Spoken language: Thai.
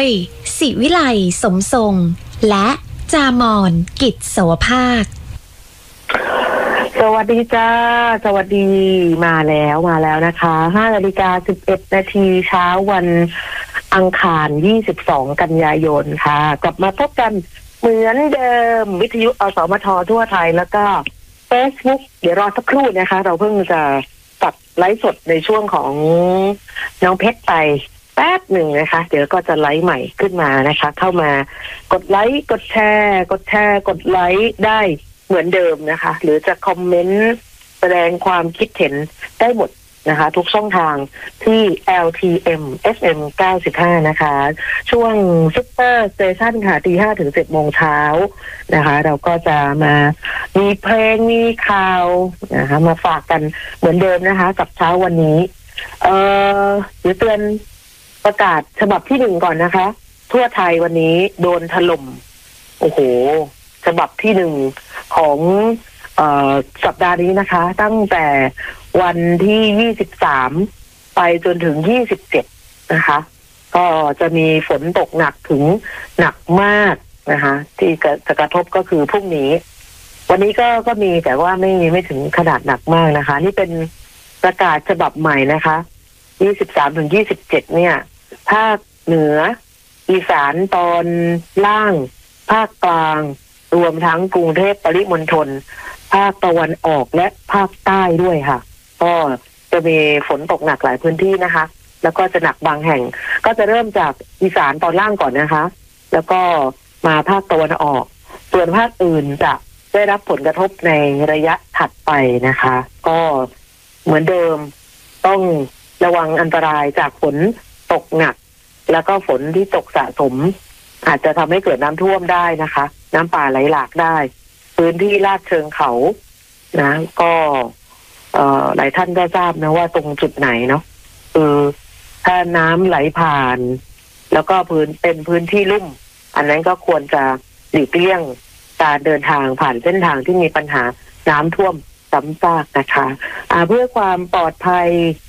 ศิวิไลสมทรงและจามอนกิจโสภาคสวัสดีจ้าสวัสดีมาแล้วนะคะ5:11 น.เช้าวันอังคาร22 กันยายนค่ะกลับมาพบกันเหมือนเดิมวิทยุอสมททั่วไทยแล้วก็ Facebook เดี๋ยวรอสักครู่นะคะเราเพิ่งจะตัดไลฟ์สดในช่วงของน้องเพชรไปแป๊บหนึ่งนะคะเดี๋ยวก็จะไลฟ์ใหม่ขึ้นมานะคะเข้ามากดไลค์กดแชร์กดไลค์ได้เหมือนเดิมนะคะหรือจะคอมเมนต์แสดงความคิดเห็นได้หมดนะคะทุกช่องทางที่ LTM FM 95นะคะช่วงซุปเปอร์สเตชันค่ะ 5:00 ถึง 7:00 น.นะคะเราก็จะมามีเพลงมีข่าวนะคะมาฝากกันเหมือนเดิมนะคะกับเช้าวันนี้เดี๋ยวเตือนประกาศฉบับที่1ก่อนนะคะทั่วไทยวันนี้โดนถล่มโอ้โหฉบับที่1ของสัปดาห์นี้นะคะตั้งแต่วันที่23ไปจนถึง27นะคะก็จะมีฝนตกหนักถึงหนักมากนะคะที่จะกระทบก็คือพรุ่งนี้วันนี้ก็มีแต่ว่าไม่ถึงขนาดหนักมากนะคะนี่เป็นประกาศฉบับใหม่นะคะ23ถึง27เนี่ยภาคเหนืออีสานตอนล่างภาคกลางรวมทั้งกรุงเทพปริมณฑลภาคตะวันออกและภาคใต้ด้วยค่ะก็จะมีฝนตกหนักหลายพื้นที่นะคะแล้วก็จะหนักบางแห่งก็จะเริ่มจากอีสานตอนล่างก่อนนะคะแล้วก็มาภาคตะวันออกส่วนภาคอื่นจะได้รับผลกระทบในระยะถัดไปนะคะก็เหมือนเดิมต้องระวังอันตรายจากฝนตกหนักแล้วก็ฝนที่ตกสะสมอาจจะทำให้เกิดน้ำท่วมได้นะคะน้ำป่าไหลหลากได้พื้นที่ลาดเชิงเขานะก็หลายท่านก็ทราบนะว่าตรงจุดไหนเนาะคือถ้าน้ำไหลผ่านแล้วก็เป็นพื้นที่ลุ่มอันนั้นก็ควรจะหลีกเลี่ยงการเดินทางผ่านเส้นทางที่มีปัญหาน้ำท่วมซ้ำซากนะคะเพื่อความปลอดภัย